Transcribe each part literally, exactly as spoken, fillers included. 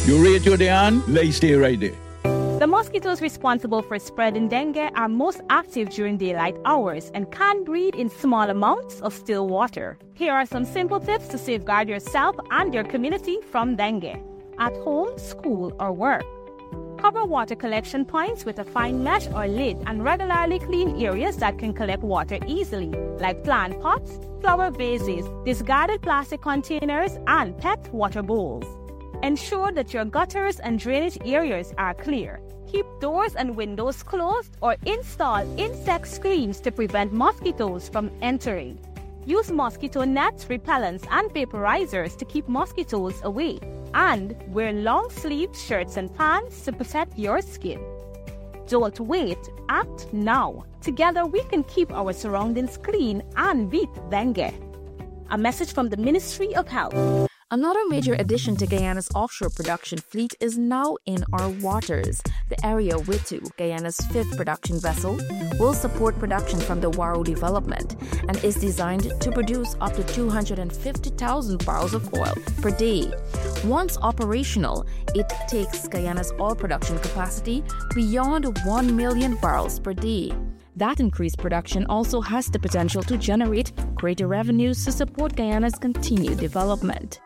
You rate your Diane? Let's stay right there. The mosquitoes responsible for spreading dengue are most active during daylight hours and can breed in small amounts of still water. Here are some simple tips to safeguard yourself and your community from dengue. At home, school, or work. Cover water collection points with a fine mesh or lid and regularly clean areas that can collect water easily, like plant pots, flower vases, discarded plastic containers, and pet water bowls. Ensure that your gutters and drainage areas are clear. Keep doors and windows closed or install insect screens to prevent mosquitoes from entering. Use mosquito nets, repellents, and vaporizers to keep mosquitoes away. And wear long-sleeved shirts and pants to protect your skin. Don't wait, act now. Together we can keep our surroundings clean and beat dengue. A message from the Ministry of Health. Another major addition to Guyana's offshore production fleet is now in our waters. The Area Witu, Guyana's fifth production vessel, will support production from the Waro development and is designed to produce up to two hundred fifty thousand barrels of oil per day. Once operational, it takes Guyana's oil production capacity beyond one million barrels per day. That increased production also has the potential to generate greater revenues to support Guyana's continued development.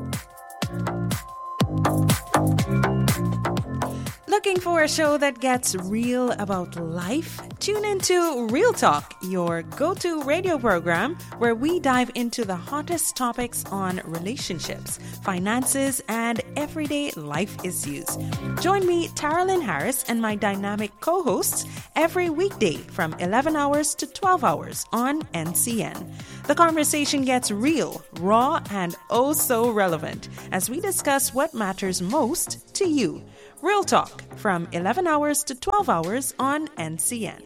Looking for a show that gets real about life? Tune into Real Talk, your go-to radio program where we dive into the hottest topics on relationships, finances, and everyday life issues. Join me, Taralyn Harris, and my dynamic co-hosts every weekday from eleven hours to twelve hours on N C N. The conversation gets real, raw, and oh so relevant as we discuss what matters most to you. Real Talk from eleven hours to twelve hours on N C N.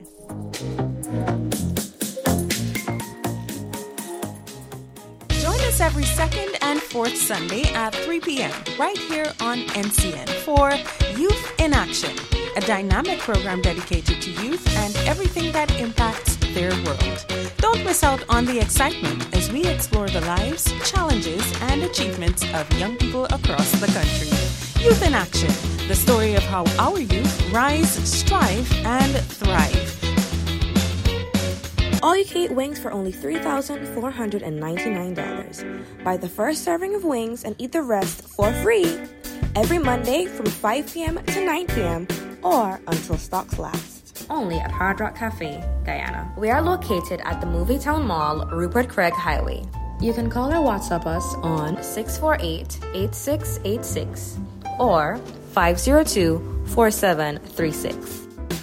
Join us every second and fourth Sunday at three p.m. right here on N C N for Youth in Action, a dynamic program dedicated to youth and everything that impacts their world. Don't miss out on the excitement as we explore the lives, challenges, and achievements of young people across the country. Youth in Action, the story of how our youth rise, strive, and thrive. All-you-can-eat wings for only three thousand four hundred ninety-nine dollars. Buy the first serving of wings and eat the rest for free every Monday from five p.m. to nine p.m. or until stocks last. Only at Hard Rock Cafe, Guyana. We are located at the Movietown Mall, Rupert Craig Highway. You can call or WhatsApp us on six four eight, eight six eight six or five zero two, four seven three six.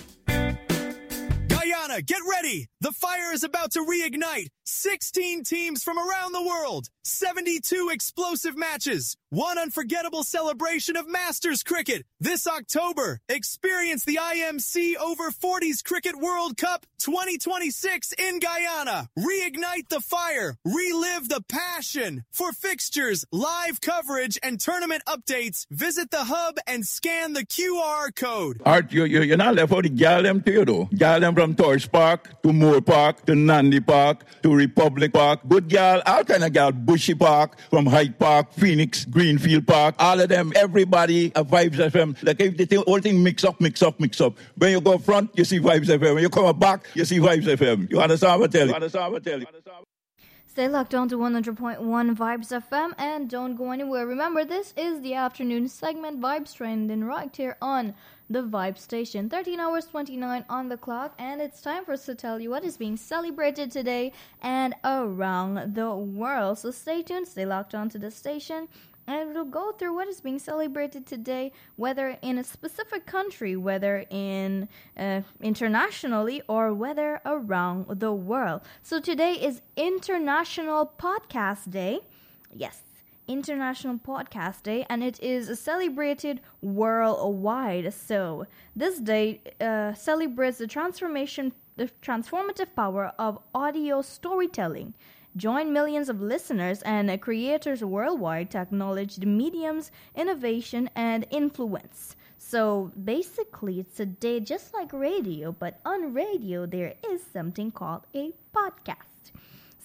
Guyana, get ready! The fire is about to reignite. sixteen teams from around the world. seventy-two explosive matches. One unforgettable celebration of Masters cricket. This October, experience the I M C Over forties Cricket World Cup twenty twenty-six in Guyana. Reignite the fire. Relive the passion. For fixtures, live coverage, and tournament updates, visit the hub and scan the Q R code. Art, you, you, you're not left out the gal them to you, though. Gal them from Torch Park to Moore Park to Nandi Park to Republic Park. Good gal, all kind of gal. Bushy Park, from Hyde Park, Phoenix, Greenfield Park. All of them, everybody, uh, Vibes F M. Like if the thing, whole thing mix up, mix up, mix up. When you go front, you see Vibes F M. When you come back, you see Vibes F M. You understand what I tell you? You understand what I tell you? Stay locked on to one hundred point one Vibes F M and don't go anywhere. Remember, this is the afternoon segment Vibes Trending right here on the Vibe Station. thirteen hours twenty-nine on the clock, and it's time for us to tell you what is being celebrated today and around the world. So stay tuned, stay locked on to the station, and we'll go through what is being celebrated today, whether in a specific country, whether in uh, internationally, or whether around the world. So today is International Podcast Day. Yes, International Podcast Day, and it is celebrated worldwide. So this day uh, celebrates the transformation, the transformative power of audio storytelling. Join millions of listeners and creators worldwide to acknowledge the medium's innovation and influence. So basically, it's a day just like radio, but on radio there is something called a podcast.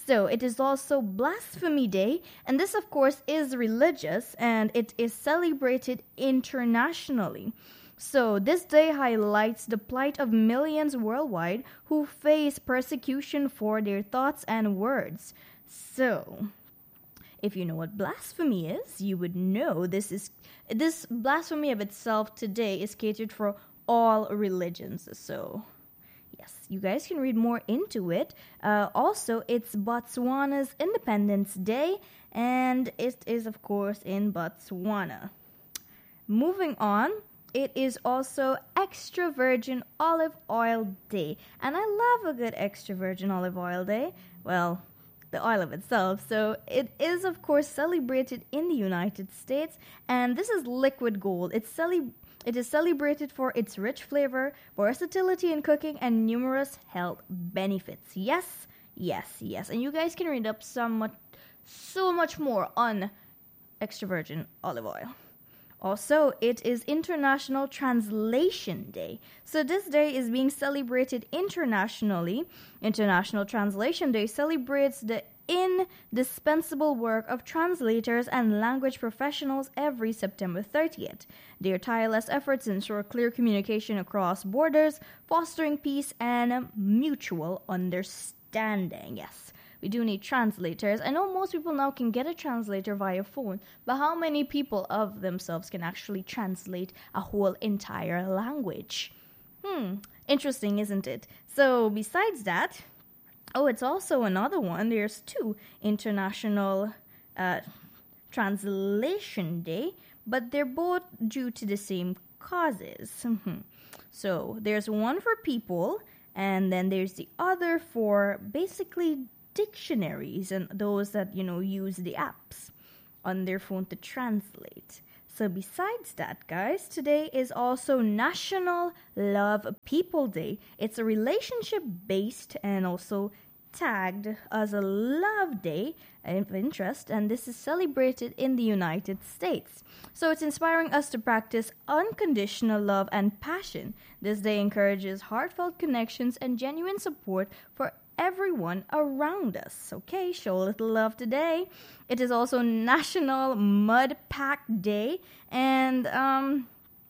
So it is also Blasphemy Day, and this of course is religious and it is celebrated internationally. So this day highlights the plight of millions worldwide who face persecution for their thoughts and words. So if you know what blasphemy is, you would know this is this blasphemy of itself today is catered for all religions. So yes, you guys can read more into it. Uh, also, it's Botswana's Independence Day, and it is, of course, in Botswana. Moving on, it is also Extra Virgin Olive Oil Day, and I love a good extra virgin olive oil day. Well, the oil of itself. So it is, of course, celebrated in the United States, and this is liquid gold. It's cele- It is celebrated for its rich flavor, versatility in cooking, and numerous health benefits. Yes, yes, yes. And you guys can read up so much, so much more on extra virgin olive oil. Also, it is International Translation Day. So this day is being celebrated internationally. International Translation Day celebrates the indispensable work of translators and language professionals every September thirtieth. Their tireless efforts ensure clear communication across borders, fostering peace and mutual understanding. Yes, we do need translators. I know most people now can get a translator via phone, but how many people of themselves can actually translate a whole entire language? Hmm, interesting, isn't it? So besides that, oh, it's also another one. There's two International uh, Translation Day, but they're both due to the same causes. Mm-hmm. So there's one for people, and then there's the other for basically dictionaries and those that, you know, use the apps on their phone to translate. So besides that, guys, today is also National Love People Day. It's a relationship-based and also tagged as a love day of interest, and this is celebrated in the United States. So it's inspiring us to practice unconditional love and passion. This day encourages heartfelt connections and genuine support for everyone around us. Okay, show a little love today. It is also National Mud Pack Day, and um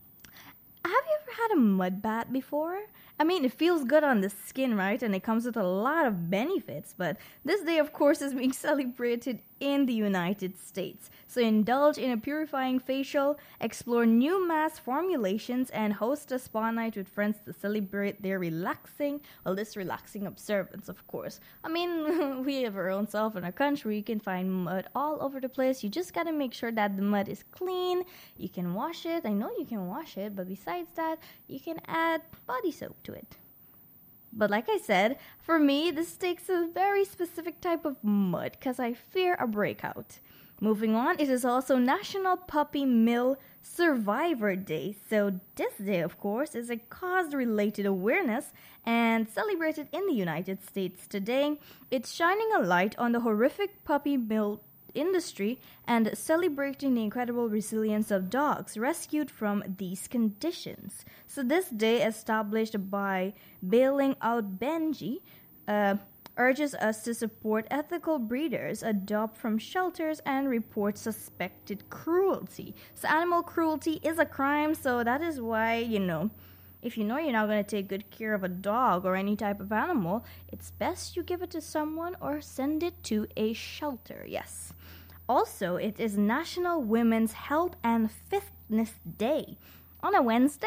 have you ever had a mud bath before? I mean, it feels good on the skin, right? And it comes with a lot of benefits. But this day, of course, is being celebrated in the United States. So indulge in a purifying facial, explore new mask formulations, and host a spa night with friends to celebrate their relaxing, well, this relaxing observance, of course. I mean, we have our own self in our country. You can find mud all over the place. You just got to make sure that the mud is clean. You can wash it. I know you can wash it, but besides that, you can add body soap to it. But like I said, for me, this takes a very specific type of mud because I fear a breakout. Moving on, it is also National Puppy Mill Survivor Day. So this day, of course, is a cause-related awareness and celebrated in the United States today. It's shining a light on the horrific puppy mill industry and celebrating the incredible resilience of dogs rescued from these conditions. So this day, established by Bailing Out Benji, uh, urges us to support ethical breeders, adopt from shelters, and report suspected cruelty. So animal cruelty is a crime, so that is why, you know, if you know you're not going to take good care of a dog or any type of animal, it's best you give it to someone or send it to a shelter. Yes. Also, it is National Women's Health and Fitness Day. On a Wednesday?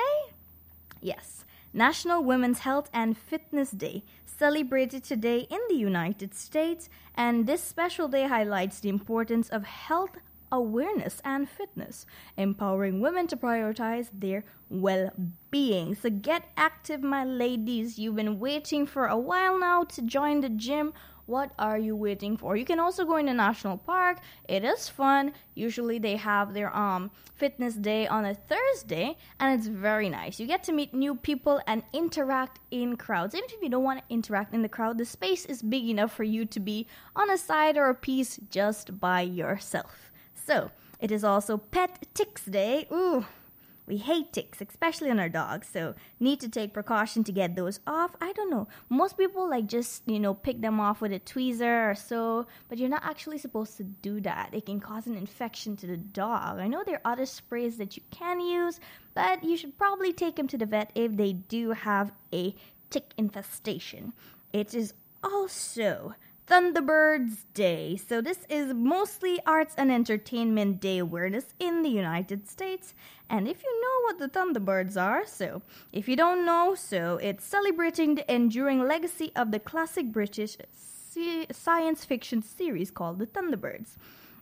Yes. National Women's Health and Fitness Day, celebrated today in the United States, and this special day highlights the importance of health awareness and fitness, empowering women to prioritize their well-being. So get active, my ladies. You've been waiting for a while now to join the gym. What are you waiting for? You can also go in a national park. It is fun. Usually they have their um fitness day on a Thursday, and it's very nice. You get to meet new people and interact in crowds. Even if you don't want to interact in the crowd, the space is big enough for you to be on a side or a piece just by yourself. So, it is also Pet Ticks Day. Ooh, We hate ticks, especially on our dogs, so need to take precaution to get those off. I don't know. Most people like just, you know, pick them off with a tweezer or so, but you're not actually supposed to do that. It can cause an infection to the dog. I know there are other sprays that you can use, but you should probably take them to the vet if they do have a tick infestation. It is also Thunderbirds Day. So this is mostly arts and entertainment day awareness in the United States. And if you know what the Thunderbirds are, so if you don't know, so it's celebrating the enduring legacy of the classic British ci- science fiction series called The Thunderbirds.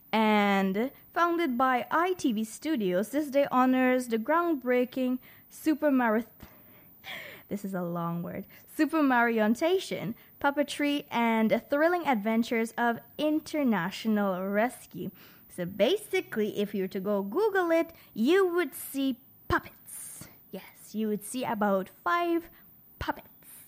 And founded by I T V Studios, this day honors the groundbreaking Super Mario... This is a long word. Super Mariontation, puppetry, and thrilling adventures of international rescue. So basically, if you were to go Google it, you would see puppets. Yes, you would see about five puppets.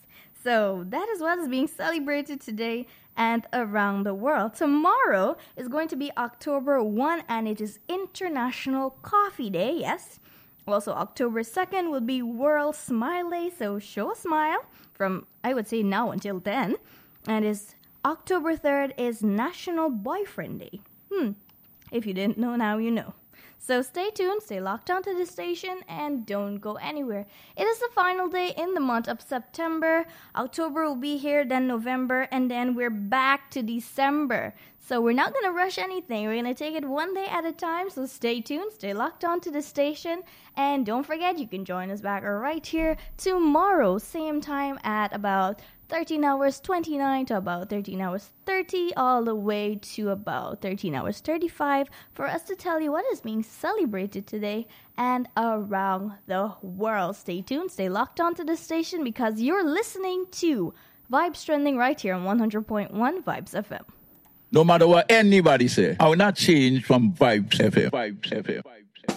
So that is what is being celebrated today and around the world. Tomorrow is going to be October first, and it is International Coffee Day, yes. Also, October second will be World Smile Day, so show a smile from, I would say, now until then. And is October third is National Boyfriend Day. Hmm, if you didn't know, now you know. So stay tuned, stay locked onto the station, and don't go anywhere. It is the final day in the month of September. October will be here, then November, and then we're back to December. So we're not going to rush anything. We're going to take it one day at a time. So stay tuned, stay locked onto the station, and don't forget you can join us back right here tomorrow, same time at about thirteen hours twenty-nine to about thirteen hours thirty, all the way to about thirteen hours thirty-five for us to tell you what is being celebrated today and around the world. Stay tuned, stay locked onto the station because you're listening to Vibes Trending right here on one hundred point one Vibes F M. No matter what anybody say, I will not change from Vibes F M. Vibes F M.